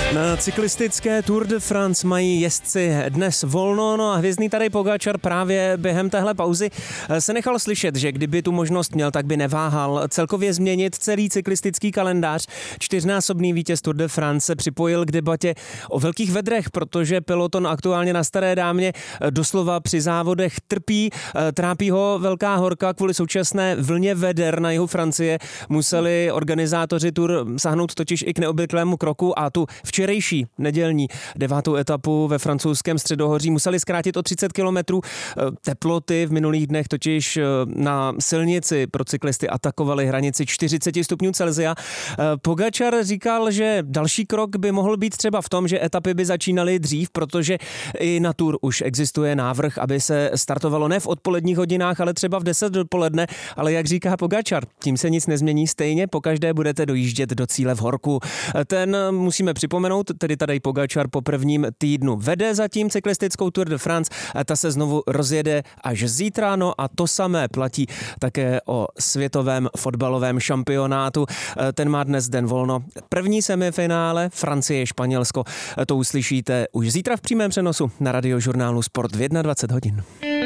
Na cyklistické Tour de France mají jezdci dnes volno, no a hvězdný Tadej Pogačar právě během téhle pauzy se nechal slyšet, že kdyby tu možnost měl, tak by neváhal celkově změnit celý cyklistický kalendář. Čtyřnásobný vítěz Tour de France se připojil k debatě o velkých vedrech, protože peloton aktuálně na Staré dámě doslova při závodech trpí. Trápí ho velká horka kvůli současné vlně veder na jihu Francie. Museli organizátoři Tour sáhnout totiž i k neobvyklému kroku a tu včerejší nedělní 9. etapu ve francouzském Středohoří museli zkrátit o 30 kilometrů. Teploty v minulých dnech totiž na silnici pro cyklisty atakovaly hranici 40 stupňů Celsia. Pogačar říkal, že další krok by mohl být třeba v tom, že etapy by začínaly dřív, protože i na Tour už existuje návrh, aby se startovalo ne v odpoledních hodinách, ale třeba v 10 dopoledne, ale jak říká Pogačar, tím se nic nezmění, stejně pokaždé budete dojíždět do cíle v horku. Ten musíme připomenout, tedy Tadej Pogačar po prvním týdnu vede zatím cyklistickou Tour de France, ta se znovu rozjede až zítra, no a to samé platí také o světovém fotbalovém šampionátu. Ten má dnes den volno. První semifinále Francie-Španělsko, to uslyšíte už zítra v přímém přenosu na Radiožurnálu Sport v 21 hodin.